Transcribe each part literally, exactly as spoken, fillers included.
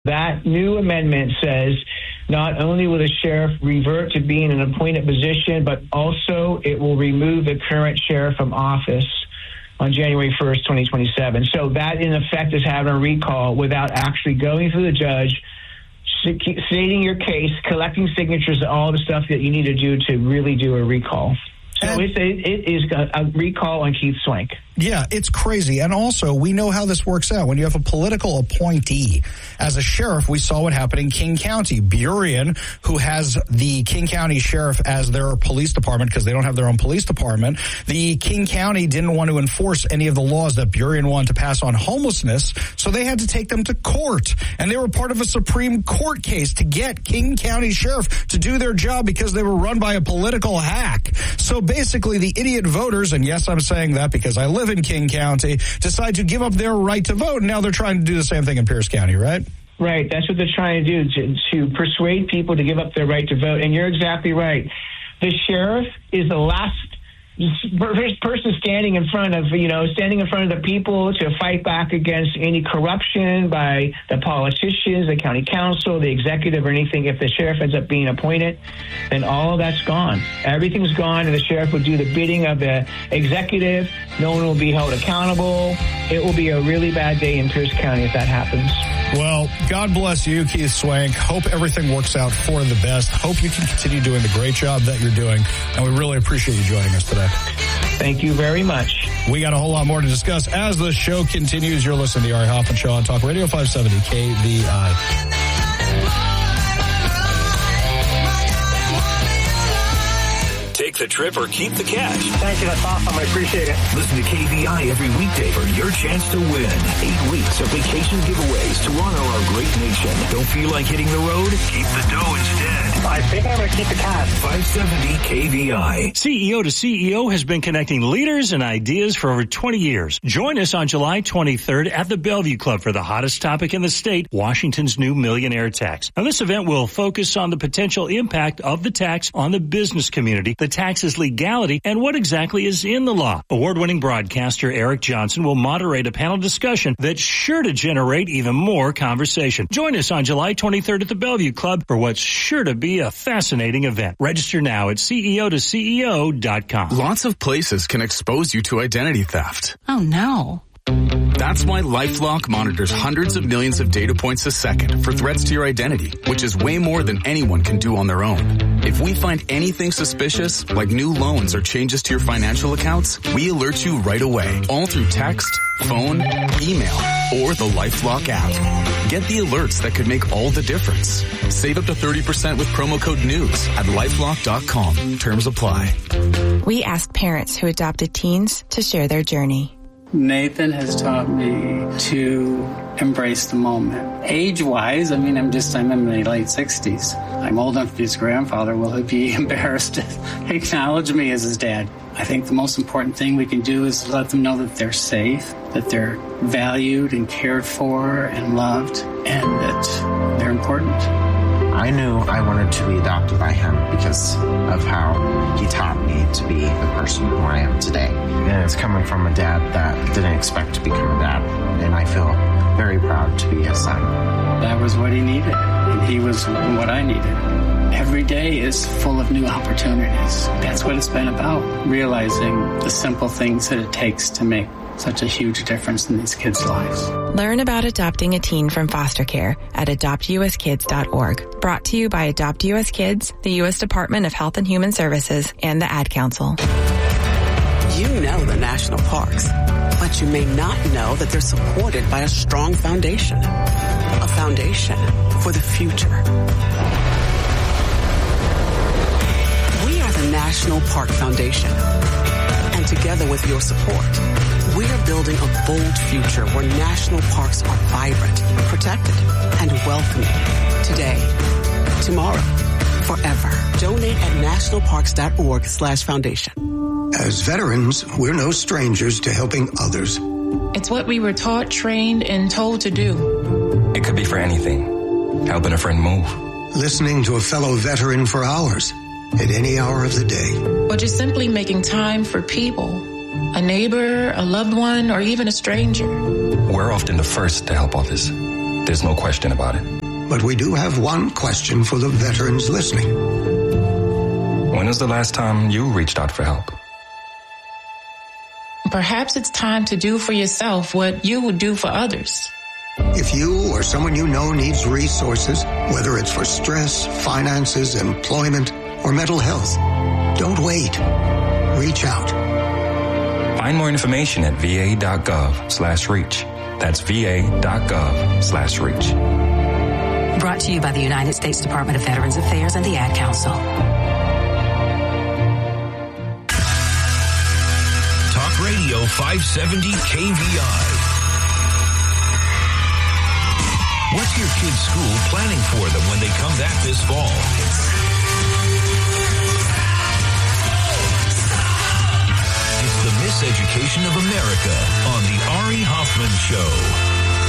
That new amendment says not only will the sheriff revert to being an appointed position, but also it will remove the current sheriff from office on January first, twenty twenty-seven. So that, in effect, is having a recall without actually going through the judge, stating your case, collecting signatures, all the stuff that you need to do to really do a recall. So And, it's a, it is a recall on Keith Swank. Yeah, it's crazy. And also, we know how this works out. When you have a political appointee, as a sheriff, we saw what happened in King County. Burien, who has the King County Sheriff as their police department because they don't have their own police department, the King County didn't want to enforce any of the laws that Burien wanted to pass on homelessness, so they had to take them to court. And they were part of a Supreme Court case to get King County Sheriff to do their job because they were run by a political hack. So basically, the idiot voters, and yes, I'm saying that because I live in King County, decide to give up their right to vote. And now they're trying to do the same thing in Pierce County, right? Right. That's what they're trying to do, to, to persuade people to give up their right to vote. And you're exactly right. The sheriff is the last person standing in front of, you know, standing in front of the people to fight back against any corruption by the politicians, the county council, the executive, or anything. If the sheriff ends up being appointed, then all of that's gone. Everything's gone, and the sheriff would do the bidding of the executive. No one will be held accountable. It will be a really bad day in Pierce County if that happens. Well, God bless you, Keith Swank. Hope everything works out for the best. Hope you can continue doing the great job that you're doing. And we really appreciate you joining us today. Thank you very much. We got a whole lot more to discuss as the show continues. You're listening to the Ari Hoffman Show on Talk Radio five seventy K V I. Take the trip or keep the cash. Thank you. That's awesome. I appreciate it. Listen to K V I every weekday for your chance to win. Eight weeks of vacation giveaways to honor our great nation. Don't feel like hitting the road? Keep the dough instead. I think I'm going to keep the cash. five seventy K V I. C E O to C E O has been connecting leaders and ideas for over twenty years. Join us on July twenty-third at the Bellevue Club for the hottest topic in the state, Washington's new millionaire tax. Now, this event will focus on the potential impact of the tax on the business community, the tax's legality, and what exactly is in the law. Award-winning broadcaster Eric Johnson will moderate a panel discussion that's sure to generate even more conversation. Join us on July twenty-third at the Bellevue Club for what's sure to be a fascinating event. Register now at C E O to C E O dot com. Lots of places can expose you to identity theft. Oh, no. That's why LifeLock monitors hundreds of millions of data points a second for threats to your identity, which is way more than anyone can do on their own. If we find anything suspicious, like new loans or changes to your financial accounts, we alert you right away, all through text, phone, email, or the LifeLock app. Get the alerts that could make all the difference. Save up to thirty percent with promo code NEWS at lifelock dot com. Terms apply. We asked parents who adopted teens to share their journey. Nathan has taught me to embrace the moment. Age-wise, I mean, I'm just, I'm in my late sixties. I'm old enough to be his grandfather. Will he be embarrassed to acknowledge me as his dad? I think the most important thing we can do is let them know that they're safe, that they're valued and cared for and loved, and that they're important. I knew I wanted to be adopted by him because of how he taught me to be the person who I am today. And it's coming from a dad that didn't expect to become a dad. And I feel very proud to be his son. That was what he needed, and he was what I needed. Every day is full of new opportunities. That's what it's been about, realizing the simple things that it takes to make such a huge difference in these kids' lives. Learn about adopting a teen from foster care at adopt U S kids dot org. Brought to you by Adopt U S Kids, the U S Department of Health and Human Services, and the Ad Council. You know the national parks, but you may not know that they're supported by a strong foundation. A foundation for the future. We are the National Park Foundation. And together with your support, we are building a bold future where national parks are vibrant, protected, and welcoming. Today, tomorrow, forever. Donate at national parks dot org slash foundation. As veterans, we're no strangers to helping others. It's what we were taught, trained, and told to do. It could be for anything. Helping a friend move. Listening to a fellow veteran for hours, at any hour of the day. Or just simply making time for people. A neighbor, a loved one, or even a stranger. We're often the first to help others. The There's no question about it. But we do have one question for the veterans listening. When was the last time you reached out for help? Perhaps it's time to do for yourself what you would do for others. If you or someone you know needs resources, whether it's for stress, finances, employment, or mental health, don't wait. Reach out. Find more information at va.gov slash reach. That's va.gov slash reach. Brought to you by the United States Department of Veterans Affairs and the Ad Council. Talk Radio five seventy K V I. What's your kid's school planning for them when they come back this fall? It's the Miseducation of America on the Ari Hoffman Show.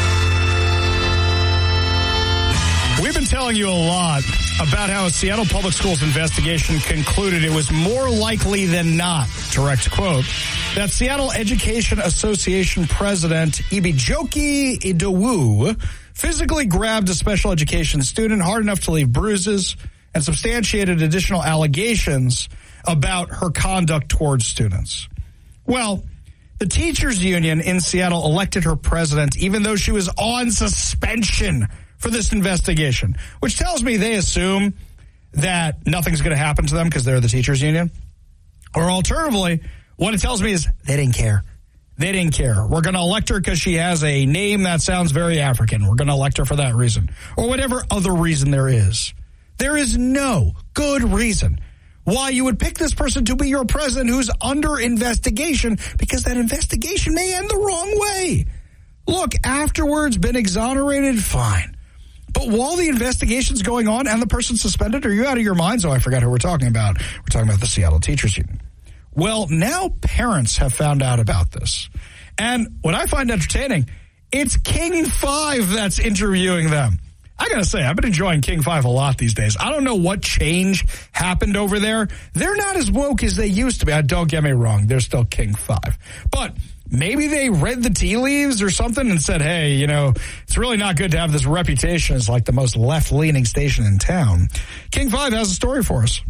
We've been telling you a lot about how a Seattle Public Schools investigation concluded it was more likely than not, direct quote, that Seattle Education Association President Ibijoke Idowu physically grabbed a special education student hard enough to leave bruises and substantiated additional allegations about her conduct towards students. Well, the teachers union in Seattle elected her president even though she was on suspension for this investigation, which tells me they assume that nothing's going to happen to them because they're the teachers union. Or alternatively, what it tells me is they didn't care. They didn't care. We're going to elect her because she has a name that sounds very African. We're going to elect her for that reason. Or whatever other reason there is. There is no good reason why you would pick this person to be your president who's under investigation, because that investigation may end the wrong way. Look, afterwards, been exonerated, fine. But while the investigation's going on and the person's suspended, are you out of your minds? Oh, I forgot who we're talking about. We're talking about the Seattle Teachers Union. Well, now parents have found out about this. And what I find entertaining, it's King five that's interviewing them. I got to say, I've been enjoying King five a lot these days. I don't know what change happened over there. They're not as woke as they used to be. Don't get me wrong. They're still King five. But maybe they read the tea leaves or something and said, hey, you know, it's really not good to have this reputation as like the most left-leaning station in town. King five has a story for us.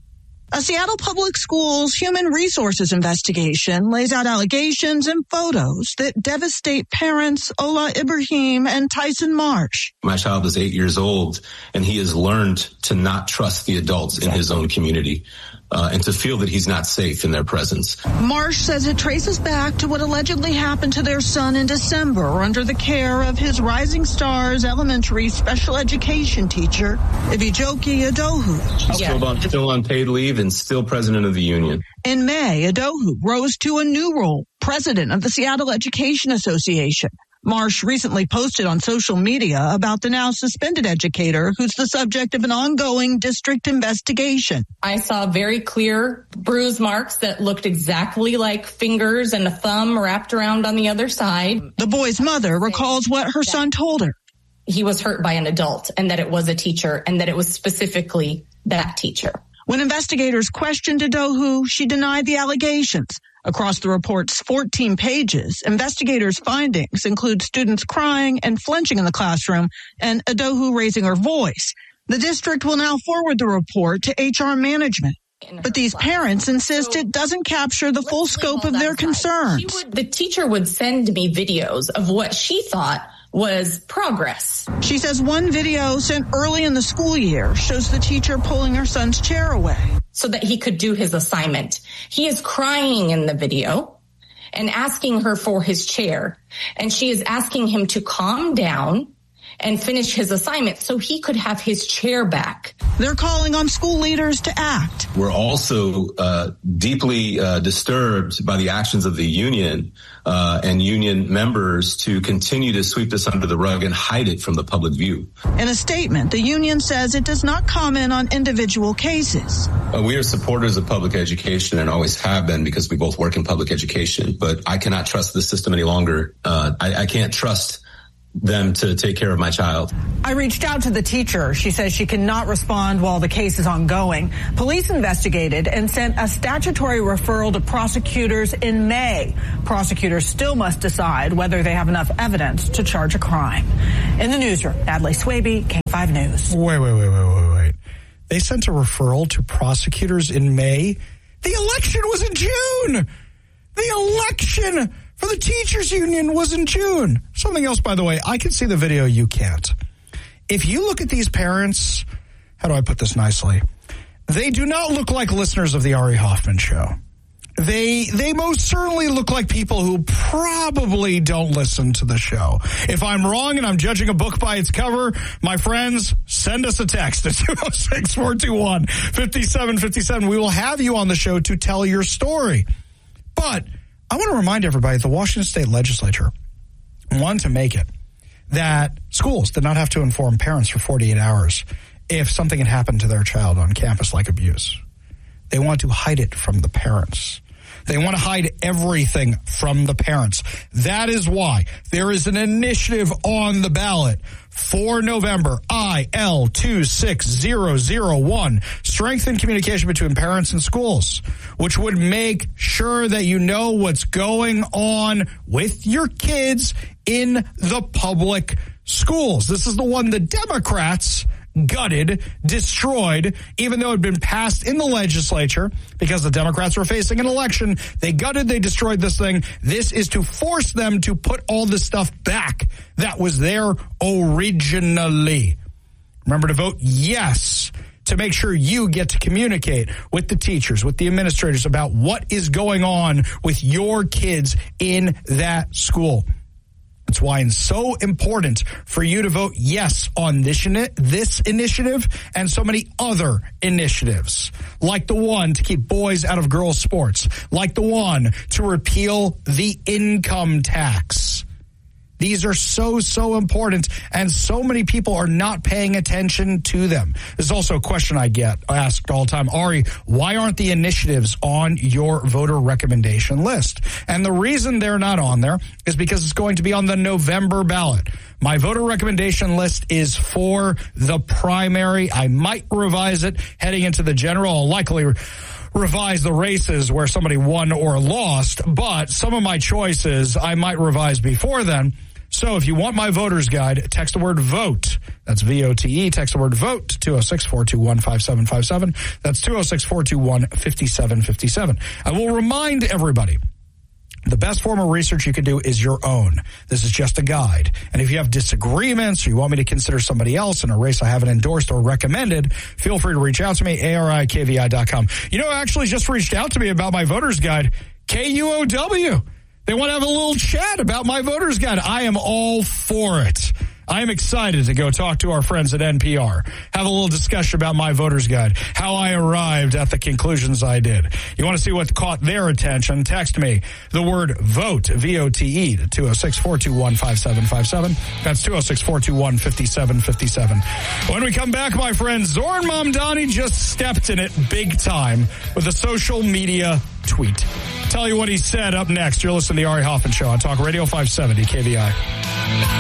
A Seattle Public Schools Human Resources investigation lays out allegations and photos that devastate parents Ola Ibrahim and Tyson Marsh. My child is eight years old, and he has learned to not trust the adults in his own community. Uh, and to feel that he's not safe in their presence. Marsh says it traces back to what allegedly happened to their son in December under the care of his Rising Stars elementary special education teacher, Ibijoke Idowu. Still on, still on paid leave and still president of the union. In May, Idowu rose to a new role, president of the Seattle Education Association. Marsh recently posted on social media about the now suspended educator who's the subject of an ongoing district investigation. I saw very clear bruise marks that looked exactly like fingers and a thumb wrapped around on the other side. The boy's mother recalls what her son told her. He was hurt by an adult and that it was a teacher and that it was specifically that teacher. When investigators questioned Idowu, she denied the allegations. Across the report's fourteen pages, investigators' findings include students crying and flinching in the classroom and Idowu raising her voice. The district will now forward the report to H R management. But these parents insist it doesn't capture the full scope of their concerns. Would, the teacher would send me videos of what she thought was progress. She says one video sent early in the school year shows the teacher pulling her son's chair away so that he could do his assignment. He is crying in the video and asking her for his chair, and she is asking him to calm down and finish his assignment so he could have his chair back. They're calling on school leaders to act. We're also uh, deeply uh, disturbed by the actions of the union uh, and union members to continue to sweep this under the rug and hide it from the public view. In a statement, the union says it does not comment on individual cases. Uh, we are supporters of public education and always have been because we both work in public education, but I cannot trust the system any longer. Uh, I, I can't trust them to take care of my child. I reached out to the teacher. She says she cannot respond while the case is ongoing. Police investigated and sent a statutory referral to prosecutors in May. Prosecutors still must decide whether they have enough evidence to charge a crime. In the newsroom, Natalie Swaby, K five News. Wait, wait, wait, wait, wait, wait. They sent a referral to prosecutors in May? The election was in June! The election for the teachers union was in June. Something else, by the way, I can see the video, you can't. If you look at these parents, how do I put this nicely? They do not look like listeners of the Ari Hoffman show. They they most certainly look like people who probably don't listen to the show. If I'm wrong and I'm judging a book by its cover, my friends, send us a text at two oh six, four two one, five seven five seven. We will have you on the show to tell your story. But I want to remind everybody the Washington State Legislature wanted to make it that schools did not have to inform parents for forty-eight hours if something had happened to their child on campus like abuse. They want to hide it from the parents. They want to hide everything from the parents. That is why there is an initiative on the ballot for November, I L two six zero zero one, strengthen communication between parents and schools, which would make sure that you know what's going on with your kids in the public schools. This is the one the Democrats gutted, destroyed, even though it had been passed in the legislature because the Democrats were facing an election. They gutted, they destroyed this thing. This is to force them to put all this stuff back that was there originally. Remember to vote yes to make sure you get to communicate with the teachers, with the administrators about what is going on with your kids in that school. That's why it's so important for you to vote yes on this, this initiative and so many other initiatives, like the one to keep boys out of girls' sports, like the one to repeal the income tax. These are so, so important, and so many people are not paying attention to them. There's also a question I get asked all the time. Ari, why aren't the initiatives on your voter recommendation list? And the reason they're not on there is because it's going to be on the November ballot. My voter recommendation list is for the primary. I might revise it heading into the general. I'll likely re- revise the races where somebody won or lost, but some of my choices I might revise before then. So if you want my voter's guide, text the word VOTE. That's V O T E. Text the word VOTE to two oh six, four two one, five seven five seven. That's two oh six, four two one, five seven five seven. I will remind everybody, the best form of research you can do is your own. This is just a guide. And if you have disagreements or you want me to consider somebody else in a race I haven't endorsed or recommended, feel free to reach out to me, A R I K V I dot com. You know, actually just reached out to me about my voter's guide, K U O W. They want to have a little chat about my voter's guide. I am all for it. I am excited to go talk to our friends at N P R, have a little discussion about my voter's guide, how I arrived at the conclusions I did. You want to see what caught their attention? Text me the word VOTE, V O T E, to two oh six, four two one, five seven five seven. That's two oh six, four two one, five seven five seven. When we come back, my friends, Zoran Mamdani just stepped in it big time with a social media tweet. Tell you what he said up next. You're listening to the Ari Hoffman Show on Talk Radio five seventy K V I.